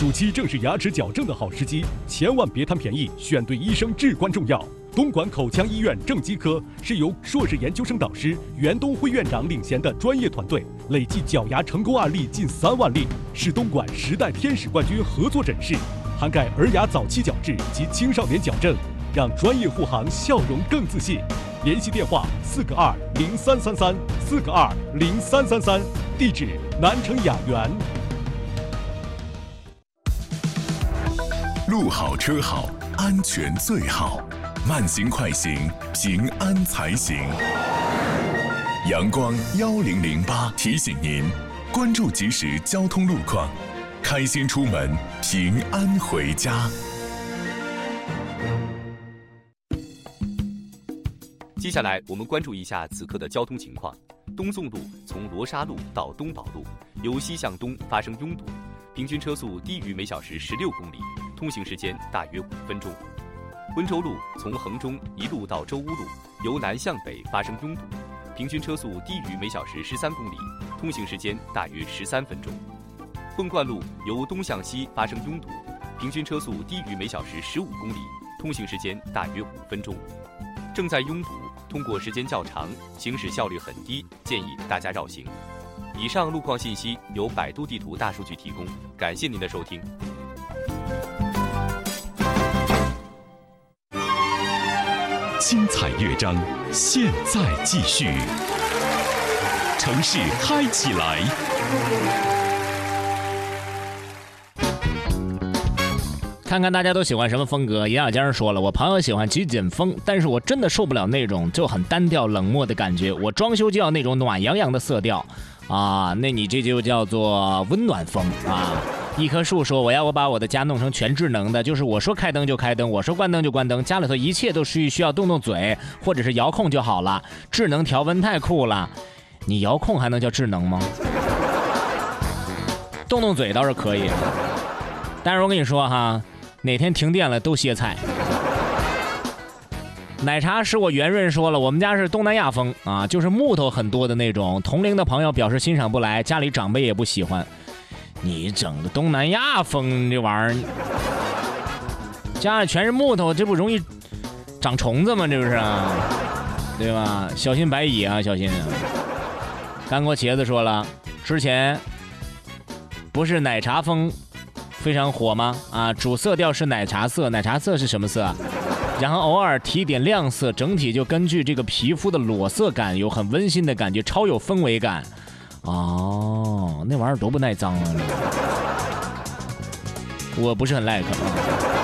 暑期正是牙齿矫正的好时机，千万别贪便宜，选对医生至关重要。东莞口腔医院正畸科是由硕士研究生导师袁东辉院长领衔的专业团队，累计矫牙成功案例近3万例，是东莞10代天使冠军合作诊室，涵盖儿牙早期矫治及青少年矫正，让专业护航笑容更自信。联系电话4个20333，4个20333，地址南城雅园。 路好车好，安全最好，慢行快行，平安才行。阳光1008提醒您，关注即时交通路况，开心出门，平安回家。 接下来我们关注一下此刻的交通情况。东纵路从罗沙路到东宝路，由西向东发生拥堵，平均车速低于每小时16公里，通行时间大约5分钟。温州路从衡中一路到周屋路，由南向北发生拥堵，平均车速低于每小时13公里，通行时间大约13分钟。凤冠路由东向西发生拥堵，平均车速低于每小时15公里，通行时间大约5分钟。正在拥堵，通过时间较长，行驶效率很低，建议大家绕行。以上路况信息由百度地图大数据提供，感谢您的收听。 精彩乐章，现在继续。城市嗨起来！ 看看大家都喜欢什么风格。严小江说了，我朋友喜欢极简风，但是我真的受不了那种就很单调冷漠的感觉，我装修就要那种暖洋洋的色调啊，那你这就叫做温暖风啊。一棵树说，我把我的家弄成全智能的，就是我说开灯就开灯，我说关灯就关灯，家里头一切都需要动动嘴或者是遥控就好了，智能调温太酷了。你遥控还能叫智能吗？动动嘴倒是可以，但是我跟你说哈，哪天停电了都歇菜。奶茶是我圆润说了，我们家是东南亚风啊，就是木头很多的那种，同龄的朋友表示欣赏不来，家里长辈也不喜欢。你整个东南亚风这玩意儿，家里全是木头，这不容易长虫子吗？这不是啊，对吧？小心白蚁啊，小心啊！干锅茄子说了，之前不是奶茶风非常火吗？啊，主色调是奶茶色，奶茶色是什么色？然后偶尔提点亮色，整体就根据这个皮肤的裸色感，有很温馨的感觉，超有氛围感。哦，那玩意儿多不耐脏啊！我不是很 like 啊。